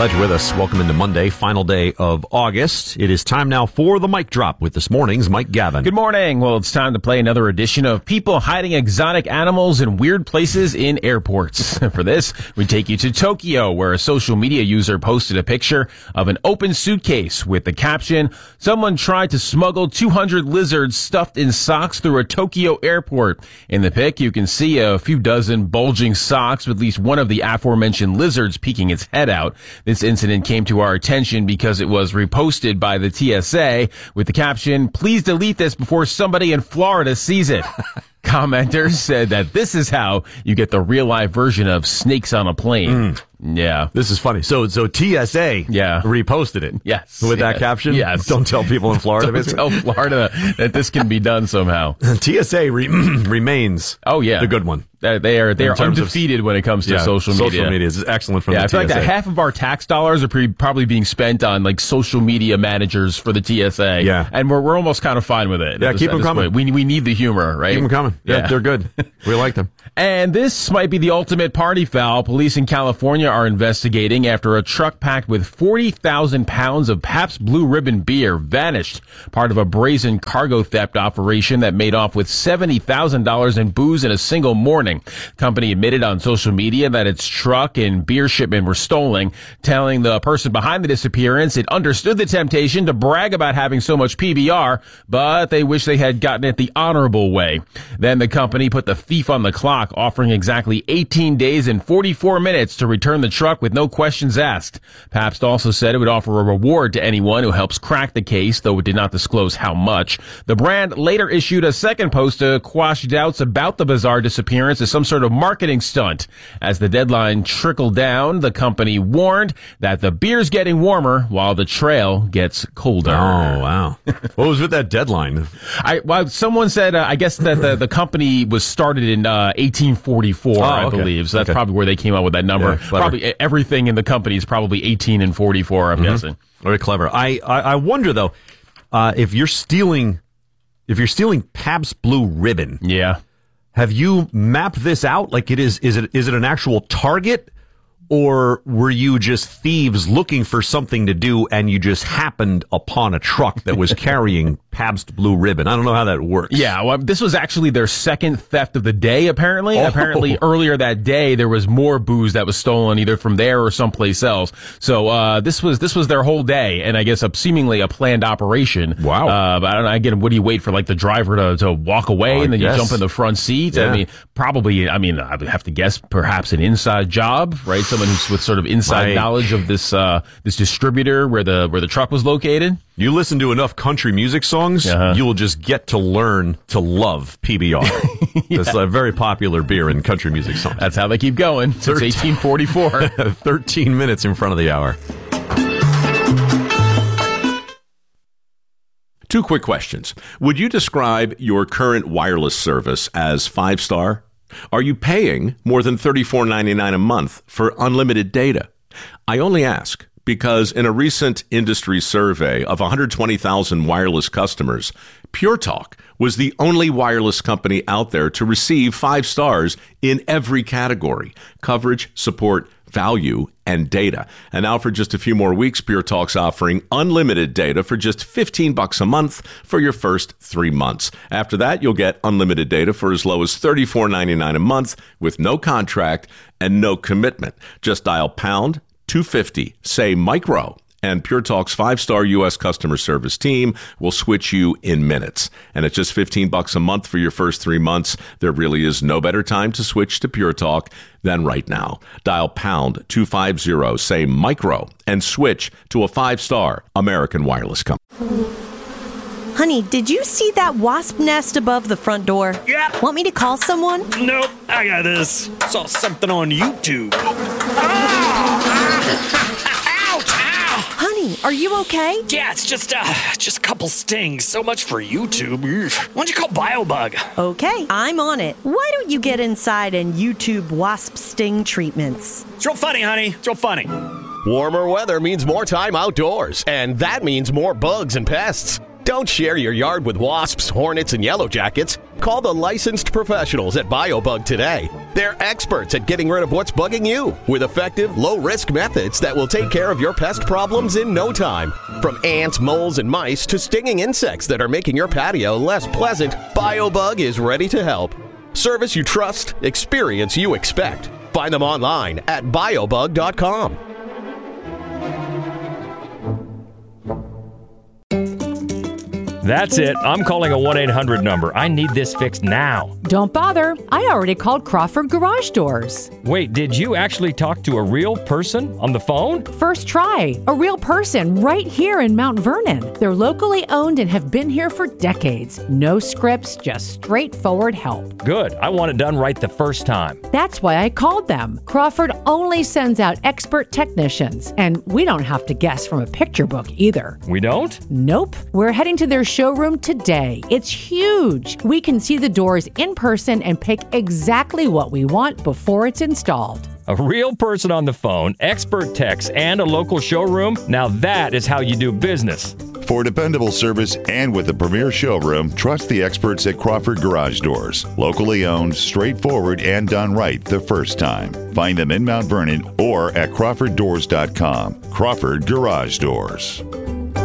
Glad you're with us. Welcome into Monday, final day of August. It is time now for the Mic Drop with this morning's Mike Gavin. Good morning. Well, it's time to play another edition of People Hiding Exotic Animals in Weird Places in Airports. For this, we take you to Tokyo, where a social media user posted a picture of an open suitcase with the caption, "Someone tried to smuggle 200 lizards stuffed in socks through a Tokyo airport." In the pic, you can see a few dozen bulging socks with at least one of the aforementioned lizards peeking its head out. This incident came to our attention because it was reposted by the TSA with the caption, "Please delete this before somebody in Florida sees it." Commenters said that this is how you get the real-life version of snakes on a plane. Yeah. This is funny. So TSA reposted it. Yes. With that caption? Yes. Don't tell people in Florida. Don't tell Florida that this can be done somehow. TSA remains the good one. They are undefeated when it comes to social media. Social media is excellent from the TSA. I feel like that half of our tax dollars are probably being spent on like social media managers for the TSA. Yeah. And we're almost kind of fine with it. Yeah, keep them coming. We need the humor, right? Keep them coming. Yeah, they're good. We like them. And this might be the ultimate party foul. Police in California are investigating after a truck packed with 40,000 pounds of Pabst Blue Ribbon beer vanished, part of a brazen cargo theft operation that made off with $70,000 in booze in a single morning. The company admitted on social media that its truck and beer shipment were stolen, telling the person behind the disappearance it understood the temptation to brag about having so much PBR, but they wish they had gotten it the honorable way. Then the company put the thief on the clock, offering exactly 18 days and 44 minutes to return the truck with no questions asked. Pabst also said it would offer a reward to anyone who helps crack the case, though it did not disclose how much. The brand later issued a second post to quash doubts about the bizarre disappearance as some sort of marketing stunt. As the deadline trickled down, the company warned that the beer's getting warmer while the trail gets colder. Oh, wow. What was with that deadline? Someone said, I guess that the company was started in 1844, I believe. So that's probably where they came up with that number. Yeah, probably everything in the company is probably 18 and 44, I'm guessing. Very clever. I wonder though, if you're stealing Pabst Blue Ribbon. Yeah. Have you mapped this out? Like is it an actual target? Or were you just thieves looking for something to do and you just happened upon a truck that was carrying Pabst Blue Ribbon? I don't know how that works. Yeah, well, this was actually their second theft of the day, apparently. Oh. Apparently, earlier that day, there was more booze that was stolen either from there or someplace else. So this was their whole day, and I guess seemingly a planned operation. Wow. But I don't know, again, what do you wait for, like, the driver to walk away and then you jump in the front seat? Yeah. I would have to guess perhaps an inside job, right? Someone who's with sort of inside knowledge of this distributor where the truck was located. You listen to enough country music songs, you will just get to learn to love PBR. It's a very popular beer in country music songs. That's how they keep going since 1844. 13 minutes in front of the hour. Two quick questions. Would you describe your current wireless service as 5-star? Are you paying more than $34.99 a month for unlimited data? I only ask because in a recent industry survey of 120,000 wireless customers, Pure Talk was the only wireless company out there to receive 5 stars in every category: coverage, support, value, and data. And now for just a few more weeks, Pure Talk's offering unlimited data for just $15 a month for your first 3 months. After that, you'll get unlimited data for as low as $34.99 a month with no contract and no commitment. Just dial pound 250, say micro, and Pure Talk's 5-star U.S. customer service team will switch you in minutes. And at just $15 a month for your first 3 months, there really is no better time to switch to Pure Talk than right now. Dial pound 250, say micro, and switch to a 5-star American wireless company. Honey, did you see that wasp nest above the front door? Yeah. Want me to call someone? Nope, I got this. Saw something on YouTube. Honey, are you okay? Yeah, it's just a couple stings. So much for YouTube. Why don't you call BioBug? Okay, I'm on it. Why don't you get inside and YouTube wasp sting treatments? It's real funny, honey. It's real funny. Warmer weather means more time outdoors, and that means more bugs and pests. Don't share your yard with wasps, hornets, and yellow jackets. Call the licensed professionals at BioBug today. They're experts at getting rid of what's bugging you with effective, low-risk methods that will take care of your pest problems in no time. From ants, moles, and mice to stinging insects that are making your patio less pleasant, BioBug is ready to help. Service you trust, experience you expect. Find them online at biobug.com. That's it. I'm calling a 1-800 number. I need this fixed now. Don't bother. I already called Crawford Garage Doors. Wait, did you actually talk to a real person on the phone? First try. A real person right here in Mount Vernon. They're locally owned and have been here for decades. No scripts, just straightforward help. Good. I want it done right the first time. That's why I called them. Crawford only sends out expert technicians, and we don't have to guess from a picture book either. We don't? Nope. We're heading to their showroom today. It's huge. We can see the doors in person and pick exactly what we want before it's installed. A real person on the phone, expert techs, and a local showroom? Now that is how you do business. For dependable service and with a premier showroom, trust the experts at Crawford Garage Doors. Locally owned, straightforward, and done right the first time. Find them in Mount Vernon or at crawforddoors.com. Crawford Garage Doors.